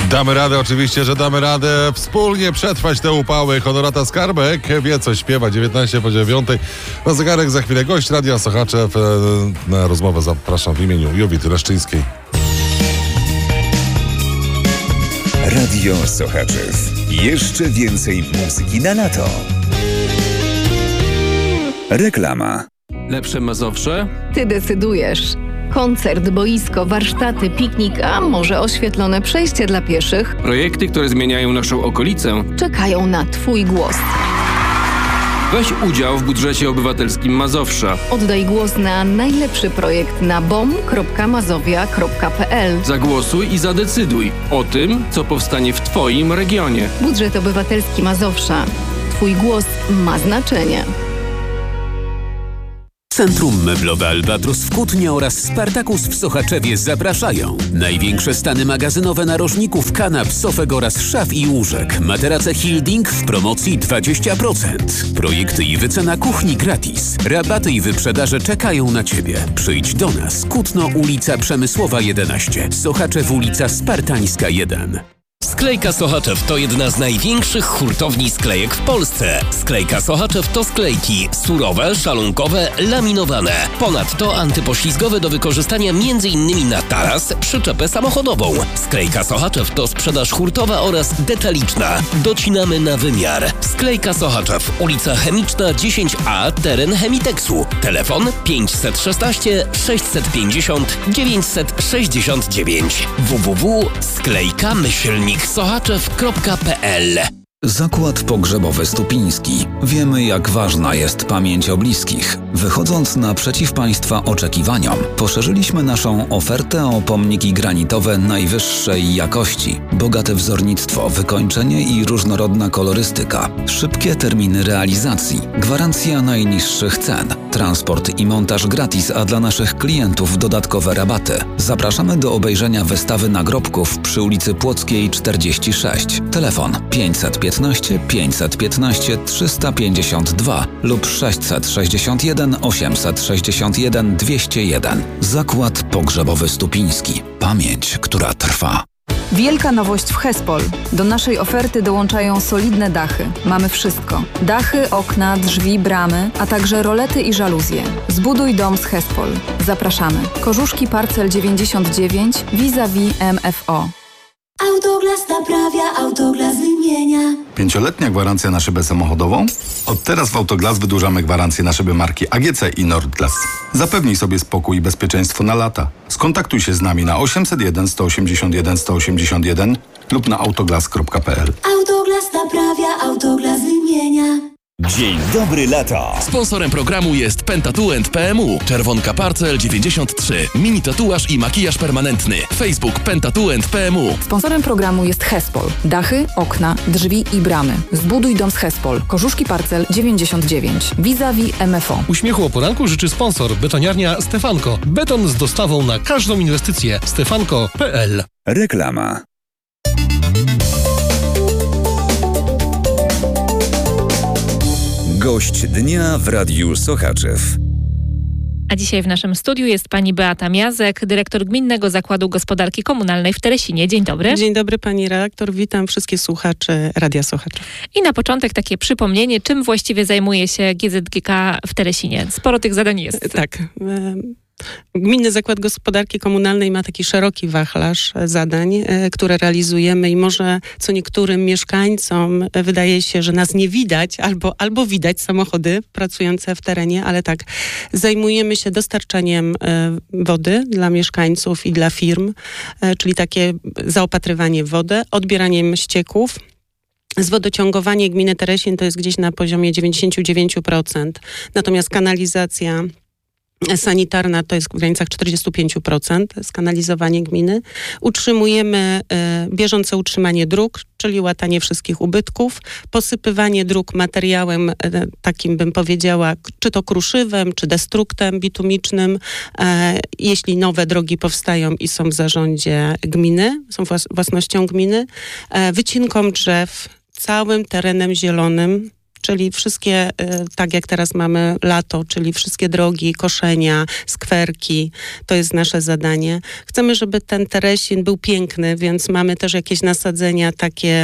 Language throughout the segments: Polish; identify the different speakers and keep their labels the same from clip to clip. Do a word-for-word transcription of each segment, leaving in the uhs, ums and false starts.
Speaker 1: Damy radę, oczywiście, że damy radę wspólnie przetrwać te upały. Honorata Skarbek wie, co śpiewa. dziewiętnaście po dziewiątej. Na zegarek za chwilę gość Radia Sochaczew. Na rozmowę zapraszam w imieniu Jowity Leszczyńskiej.
Speaker 2: Radio Sochaczew. Jeszcze więcej muzyki na lato. Reklama.
Speaker 3: Lepsze Mazowsze?
Speaker 4: Ty decydujesz. Koncert, boisko, warsztaty, piknik, a może oświetlone przejście dla pieszych?
Speaker 3: Projekty, które zmieniają naszą okolicę,
Speaker 4: czekają na Twój głos.
Speaker 3: Weź udział w budżecie obywatelskim Mazowsza.
Speaker 4: Oddaj głos na najlepszy projekt na bom kropka mazowia kropka pe el.
Speaker 3: Zagłosuj i zadecyduj o tym, co powstanie w Twoim regionie.
Speaker 4: Budżet obywatelski Mazowsza. Twój głos ma znaczenie.
Speaker 5: Centrum Meblowe Albatros w Kutnie oraz Spartakus w Sochaczewie zapraszają. Największe stany magazynowe narożników, kanap, sofek oraz szaf i łóżek. Materace Hilding w promocji dwadzieścia procent. Projekty i wycena kuchni gratis. Rabaty i wyprzedaże czekają na Ciebie. Przyjdź do nas. Kutno, ulica Przemysłowa jedenaście. Sochaczew, ulica Spartańska jeden.
Speaker 6: Sklejka Sochaczew to jedna z największych hurtowni sklejek w Polsce. Sklejka Sochaczew to sklejki surowe, szalunkowe, laminowane. Ponadto antypoślizgowe do wykorzystania m.in. na taras, przyczepę samochodową. Sklejka Sochaczew to sprzedaż hurtowa oraz detaliczna. Docinamy na wymiar. Sklejka Sochaczew, ulica Chemiczna dziesięć a, teren Chemiteksu. Telefon pięć jeden sześć sześć pięć zero dziewięć sześć dziewięć. w w w kropka sklejka myślnik sochaczew kropka pe el.
Speaker 7: Zakład Pogrzebowy Stupiński. Wiemy, jak ważna jest pamięć o bliskich. Wychodząc naprzeciw Państwa oczekiwaniom, poszerzyliśmy naszą ofertę o pomniki granitowe najwyższej jakości. Bogate wzornictwo, wykończenie i różnorodna kolorystyka. Szybkie terminy realizacji. Gwarancja najniższych cen. Transport i montaż gratis, a dla naszych klientów dodatkowe rabaty. Zapraszamy do obejrzenia wystawy nagrobków przy ulicy Płockiej czterdzieści sześć. Telefon pięćset piętnaście pięćset piętnaście trzysta pięćdziesiąt dwa lub sześćset sześćdziesiąt jeden osiemset sześćdziesiąt jeden dwieście jeden. Zakład Pogrzebowy Stupiński. Pamięć, która trwa.
Speaker 8: Wielka nowość w Hespol. Do naszej oferty dołączają solidne dachy. Mamy wszystko. Dachy, okna, drzwi, bramy, a także rolety i żaluzje. Zbuduj dom z Hespol. Zapraszamy. Korzuszki Parcel dziewięćdziesiąt dziewięć vis-a-vis M F O.
Speaker 9: Autoglas naprawia, Autoglas wymienia.
Speaker 10: Pięcioletnia gwarancja na szybę samochodową? Od teraz w Autoglas wydłużamy gwarancję na szyby marki A G C i Nordglas. Zapewnij sobie spokój i bezpieczeństwo na lata. Skontaktuj się z nami na osiemset jeden sto osiemdziesiąt jeden sto osiemdziesiąt jeden lub na autoglas kropka pe el.
Speaker 9: Autoglas naprawia, Autoglas wymienia.
Speaker 2: Dzień dobry lata.
Speaker 6: Sponsorem programu jest Pentatuent P M U. Czerwonka Parcel dziewięćdziesiąt trzy. Mini tatuaż i makijaż permanentny. Facebook Pentatuent P M U.
Speaker 8: Sponsorem programu jest Hespol. Dachy, okna, drzwi i bramy. Zbuduj dom z Hespol. Korzuszki Parcel dziewięćdziesiąt dziewięć. Vis-a-vis M F O.
Speaker 11: Uśmiechu o poranku życzy sponsor betoniarnia Stefanko. Beton z dostawą na każdą inwestycję. stefanko kropka pe el.
Speaker 2: Reklama. Gość dnia w Radiu Sochaczew.
Speaker 12: A dzisiaj w naszym studiu jest pani Beata Miazek, dyrektor Gminnego Zakładu Gospodarki Komunalnej w Teresinie. Dzień dobry.
Speaker 13: Dzień dobry pani redaktor, witam wszystkich słuchaczy Radia Sochaczew.
Speaker 12: I na początek takie przypomnienie, czym właściwie zajmuje się G Z G K w Teresinie. Sporo tych zadań jest.
Speaker 13: Tak. Gminny Zakład Gospodarki Komunalnej ma taki szeroki wachlarz zadań, które realizujemy i może co niektórym mieszkańcom wydaje się, że nas nie widać albo, albo widać samochody pracujące w terenie, ale tak, zajmujemy się dostarczaniem wody dla mieszkańców i dla firm, czyli takie zaopatrywanie w wodę, odbieraniem ścieków. Zwodociągowanie gminy Teresin to jest gdzieś na poziomie dziewięćdziesiąt dziewięć procent, natomiast kanalizacja sanitarna to jest w granicach czterdzieści pięć procent skanalizowanie gminy. Utrzymujemy y, bieżące utrzymanie dróg, czyli łatanie wszystkich ubytków, posypywanie dróg materiałem y, takim, bym powiedziała, czy to kruszywem, czy destruktem bitumicznym. Y, jeśli nowe drogi powstają i są w zarządzie gminy, są włas- własnością gminy. Y, wycinką drzew, całym terenem zielonym, czyli wszystkie, tak jak teraz mamy lato, czyli wszystkie drogi, koszenia, skwerki, to jest nasze zadanie. Chcemy, żeby ten Teresin był piękny, więc mamy też jakieś nasadzenia takie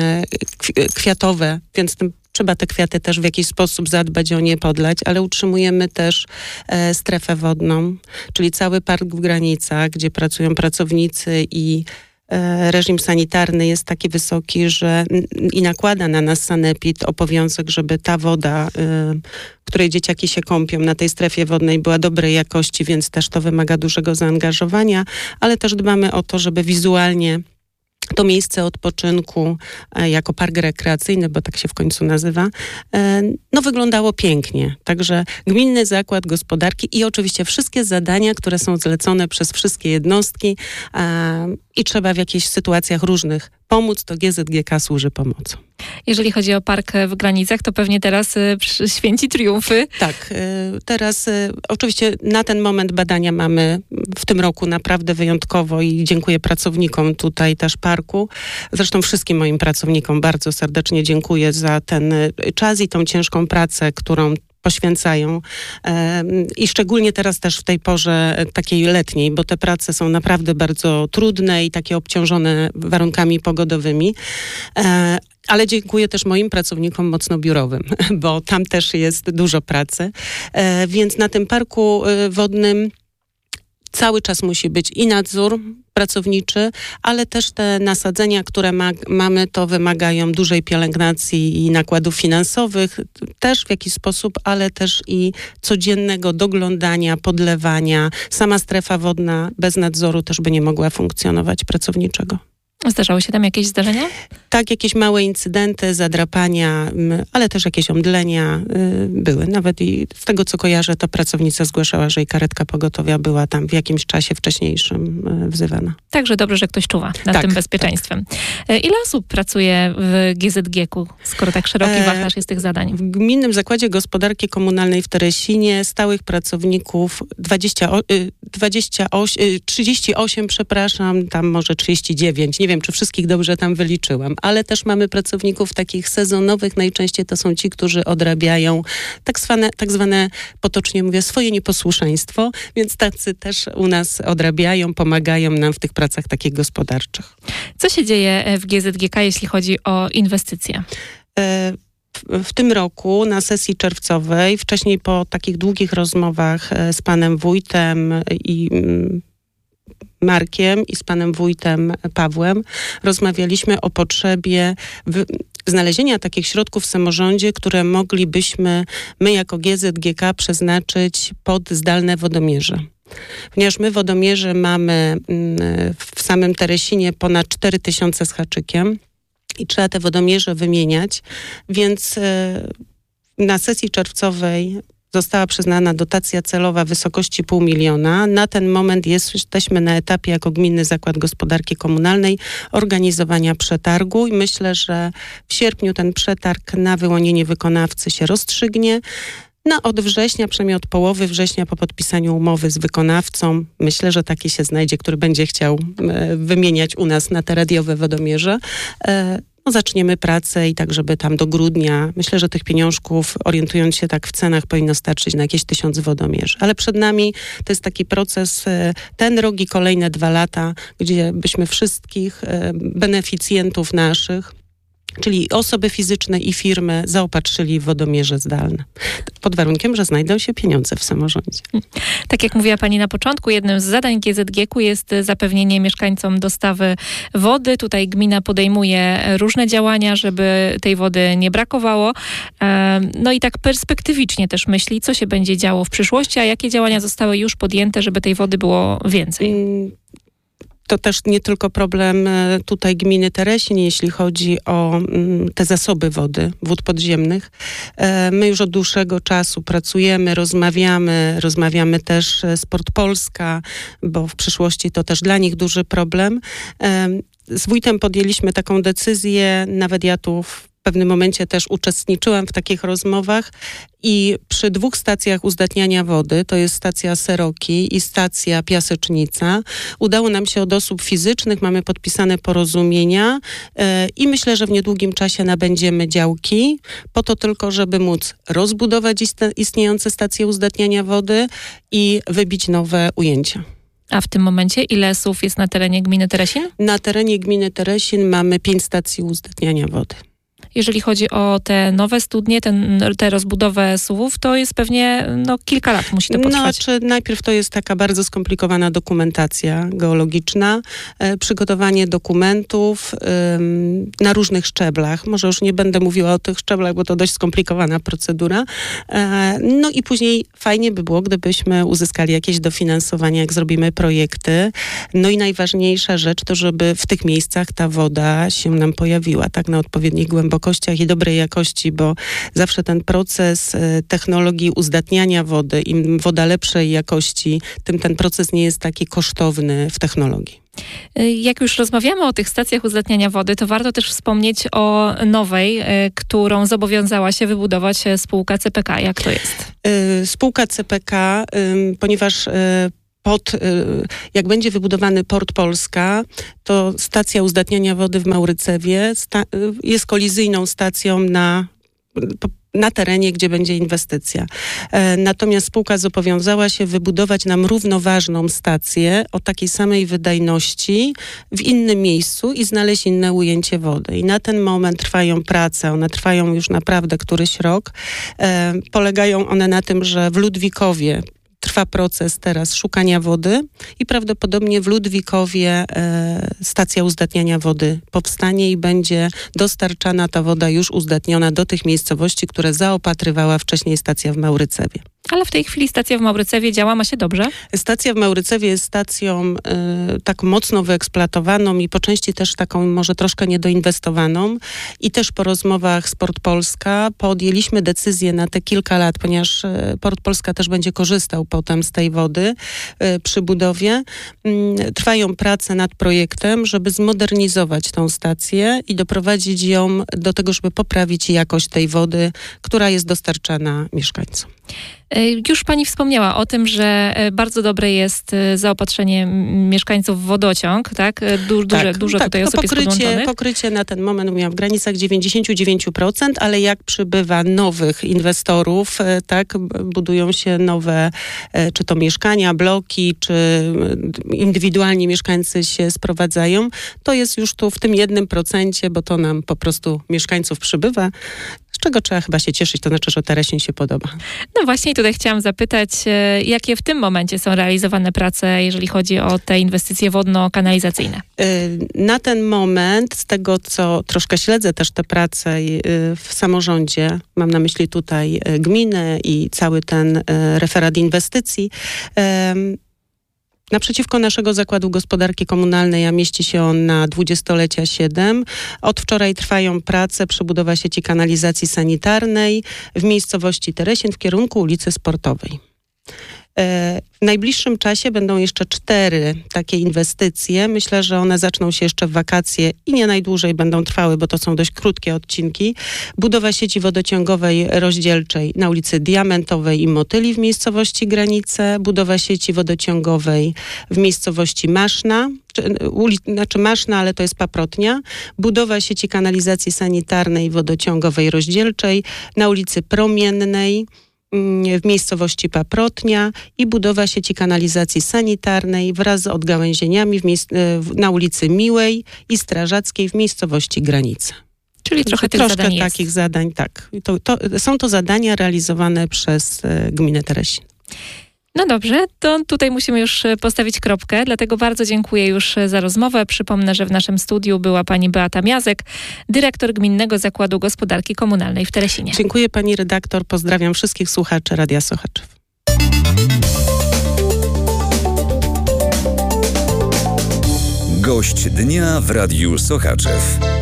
Speaker 13: kwiatowe, więc tym trzeba te kwiaty też w jakiś sposób zadbać, o nie podlać, ale utrzymujemy też e, strefę wodną, czyli cały park w Granicach, gdzie pracują pracownicy i e, reżim sanitarny jest taki wysoki, że n- i nakłada na nas sanepid obowiązek, żeby ta woda, e, której dzieciaki się kąpią na tej strefie wodnej, była dobrej jakości, więc też to wymaga dużego zaangażowania, ale też dbamy o to, żeby wizualnie to miejsce odpoczynku e, jako park rekreacyjny, bo tak się w końcu nazywa, e, no wyglądało pięknie. Także Gminny Zakład Gospodarki i oczywiście wszystkie zadania, które są zlecone przez wszystkie jednostki e, i trzeba w jakichś sytuacjach różnych pomóc, to G Z G K służy pomocą.
Speaker 12: Jeżeli chodzi o park w Granicach, to pewnie teraz y, święci triumfy.
Speaker 13: Tak, y, teraz y, oczywiście na ten moment badania mamy w tym roku naprawdę wyjątkowo i dziękuję pracownikom tutaj też parku. Zresztą wszystkim moim pracownikom bardzo serdecznie dziękuję za ten czas i tą ciężką pracę, którą poświęcają i szczególnie teraz też w tej porze takiej letniej, bo te prace są naprawdę bardzo trudne i takie obciążone warunkami pogodowymi. Ale dziękuję też moim pracownikom mocno biurowym, bo tam też jest dużo pracy. Więc na tym parku wodnym cały czas musi być i nadzór pracowniczy, ale też te nasadzenia, które ma, mamy, to wymagają dużej pielęgnacji i nakładów finansowych, też w jakiś sposób, ale też i codziennego doglądania, podlewania. Sama strefa wodna bez nadzoru też by nie mogła funkcjonować pracowniczego.
Speaker 12: Zdarzały się tam jakieś zdarzenia?
Speaker 13: Tak, jakieś małe incydenty, zadrapania, ale też jakieś omdlenia y, były. Nawet i z tego, co kojarzę, to pracownica zgłaszała, że i karetka pogotowia była tam w jakimś czasie wcześniejszym y, wzywana.
Speaker 12: Także dobrze, że ktoś czuwa nad
Speaker 13: tak,
Speaker 12: tym bezpieczeństwem. Tak. Ile osób pracuje w G Z G ku, skoro tak szeroki e, wachlarz jest tych zadań?
Speaker 13: W Gminnym Zakładzie Gospodarki Komunalnej w Teresinie stałych pracowników dwadzieścia, dwadzieścia osiem, trzydzieści osiem, przepraszam, tam może trzydzieści dziewięć, nie wiem, czy wszystkich dobrze tam wyliczyłam, ale też mamy pracowników takich sezonowych, najczęściej to są ci, którzy odrabiają tak zwane, tak zwane potocznie mówię, swoje nieposłuszeństwo, więc tacy też u nas odrabiają, pomagają nam w tych pracach takich gospodarczych.
Speaker 12: Co się dzieje w G Z G K, jeśli chodzi o inwestycje?
Speaker 13: E, w, w tym roku na sesji czerwcowej, wcześniej po takich długich rozmowach z panem wójtem i Markiem i z panem wójtem Pawłem rozmawialiśmy o potrzebie w, znalezienia takich środków w samorządzie, które moglibyśmy my jako G Z G K przeznaczyć pod zdalne wodomierze. Ponieważ my wodomierze mamy w samym Teresinie ponad cztery tysiące z haczykiem i trzeba te wodomierze wymieniać, więc na sesji czerwcowej została przyznana dotacja celowa w wysokości pół miliona. Na ten moment jest, jesteśmy na etapie jako Gminny Zakład Gospodarki Komunalnej organizowania przetargu i myślę, że w sierpniu ten przetarg na wyłonienie wykonawcy się rozstrzygnie. No od września, przynajmniej od połowy września po podpisaniu umowy z wykonawcą, myślę, że taki się znajdzie, który będzie chciał e, wymieniać u nas na te radiowe wodomierze. E, No, zaczniemy pracę i tak, żeby tam do grudnia, myślę, że tych pieniążków, orientując się tak w cenach, powinno starczyć na jakieś tysiąc wodomierzy. Ale przed nami to jest taki proces, ten rok i kolejne dwa lata, gdzie byśmy wszystkich beneficjentów naszych, czyli osoby fizyczne i firmy, zaopatrzyli w wodomierze zdalne. Pod warunkiem, że znajdą się pieniądze w samorządzie.
Speaker 12: Tak jak mówiła pani na początku, jednym z zadań G Z G ku jest zapewnienie mieszkańcom dostawy wody. Tutaj gmina podejmuje różne działania, żeby tej wody nie brakowało. No i tak perspektywicznie też myśli, co się będzie działo w przyszłości, a jakie działania zostały już podjęte, żeby tej wody było więcej.
Speaker 13: To też nie tylko problem tutaj gminy Teresin, jeśli chodzi o te zasoby wody, wód podziemnych. My już od dłuższego czasu pracujemy, rozmawiamy, rozmawiamy też z Port Polska, bo w przyszłości to też dla nich duży problem. Z wójtem podjęliśmy taką decyzję, nawet ja tu w w pewnym momencie też uczestniczyłam w takich rozmowach i przy dwóch stacjach uzdatniania wody, to jest stacja Seroki i stacja Piasecznica, udało nam się od osób fizycznych, mamy podpisane porozumienia yy, i myślę, że w niedługim czasie nabędziemy działki, po to tylko, żeby móc rozbudować iste- istniejące stacje uzdatniania wody i wybić nowe ujęcia.
Speaker 12: A w tym momencie ile S U V jest na terenie gminy Teresin?
Speaker 13: Na terenie gminy Teresin mamy pięć stacji uzdatniania wody.
Speaker 12: Jeżeli chodzi o te nowe studnie, ten, tę rozbudowę S U V-ów, to jest pewnie no, kilka lat musi to potrwać.
Speaker 13: Znaczy, najpierw to jest taka bardzo skomplikowana dokumentacja geologiczna, e, przygotowanie dokumentów e, na różnych szczeblach. Może już nie będę mówiła o tych szczeblach, bo to dość skomplikowana procedura. E, no i później fajnie by było, gdybyśmy uzyskali jakieś dofinansowanie, jak zrobimy projekty. No i najważniejsza rzecz to, żeby w tych miejscach ta woda się nam pojawiła, tak na odpowiednich głębokościach i dobrej jakości, bo zawsze ten proces technologii uzdatniania wody, im woda lepszej jakości, tym ten proces nie jest taki kosztowny w technologii.
Speaker 12: Jak już rozmawiamy o tych stacjach uzdatniania wody, to warto też wspomnieć o nowej, którą zobowiązała się wybudować spółka C P K. Jak to jest?
Speaker 13: Spółka C P K, ponieważ Pod, jak będzie wybudowany Port Polska, to stacja uzdatniania wody w Maurycewie sta, jest kolizyjną stacją na, na terenie, gdzie będzie inwestycja. Natomiast spółka zobowiązała się wybudować nam równoważną stację o takiej samej wydajności w innym miejscu i znaleźć inne ujęcie wody. I na ten moment trwają prace, one trwają już naprawdę któryś rok. Polegają one na tym, że w Ludwikowie trwa proces teraz szukania wody i prawdopodobnie w Ludwikowie e, stacja uzdatniania wody powstanie i będzie dostarczana ta woda już uzdatniona do tych miejscowości, które zaopatrywała wcześniej stacja w Maurycewie.
Speaker 12: Ale w tej chwili stacja w Maurycewie działa, ma się dobrze?
Speaker 13: Stacja w Maurycewie jest stacją y, tak mocno wyeksploatowaną i po części też taką może troszkę niedoinwestowaną. I też po rozmowach z Port Polska podjęliśmy decyzję na te kilka lat, ponieważ y, Port Polska też będzie korzystał potem z tej wody y, przy budowie. Y, trwają prace nad projektem, żeby zmodernizować tą stację i doprowadzić ją do tego, żeby poprawić jakość tej wody, która jest dostarczana mieszkańcom.
Speaker 12: Już pani wspomniała o tym, że bardzo dobre jest zaopatrzenie mieszkańców w wodociąg, tak? Du, duże,
Speaker 13: tak,
Speaker 12: dużo
Speaker 13: tak,
Speaker 12: tutaj
Speaker 13: to
Speaker 12: osób
Speaker 13: pokrycie,
Speaker 12: jest podłączonych.
Speaker 13: Pokrycie na ten moment mówiłam w granicach dziewięćdziesiąt dziewięć procent, ale jak przybywa nowych inwestorów, tak, budują się nowe, czy to mieszkania, bloki, czy indywidualni mieszkańcy się sprowadzają, to jest już tu w tym jednym procencie, bo to nam po prostu mieszkańców przybywa. Z czego trzeba chyba się cieszyć, to znaczy, że Teresin się podoba.
Speaker 12: No właśnie tutaj chciałam zapytać, jakie w tym momencie są realizowane prace, jeżeli chodzi o te inwestycje wodno-kanalizacyjne?
Speaker 13: Na ten moment, z tego co troszkę śledzę też te prace w samorządzie, mam na myśli tutaj gminę i cały ten referat inwestycji, naprzeciwko naszego Zakładu Gospodarki Komunalnej, a mieści się on na dwudziestolecia siedem. Od wczoraj trwają prace przebudowa sieci kanalizacji sanitarnej w miejscowości Teresin w kierunku ulicy Sportowej. W najbliższym czasie będą jeszcze cztery takie inwestycje. Myślę, że one zaczną się jeszcze w wakacje i nie najdłużej będą trwały, bo to są dość krótkie odcinki. Budowa sieci wodociągowej rozdzielczej na ulicy Diamentowej i Motyli w miejscowości Granice. Budowa sieci wodociągowej w miejscowości Maszna, czy, ulic, znaczy Maszna, ale to jest Paprotnia. Budowa sieci kanalizacji sanitarnej i wodociągowej rozdzielczej na ulicy Promiennej w miejscowości Paprotnia i budowa sieci kanalizacji sanitarnej wraz z odgałęzieniami w miejsc- na ulicy Miłej i Strażackiej w miejscowości Granice.
Speaker 12: Czyli trochę tych
Speaker 13: Troszkę
Speaker 12: zadań
Speaker 13: takich
Speaker 12: jest.
Speaker 13: zadań, tak. To, to, są to zadania realizowane przez e, gminę Teresin.
Speaker 12: No dobrze, to tutaj musimy już postawić kropkę, dlatego bardzo dziękuję już za rozmowę. Przypomnę, że w naszym studiu była pani Beata Miazek, dyrektor Gminnego Zakładu Gospodarki Komunalnej w Teresinie.
Speaker 13: Dziękuję pani redaktor, pozdrawiam wszystkich słuchaczy Radia Sochaczew.
Speaker 2: Gość dnia w Radiu Sochaczew.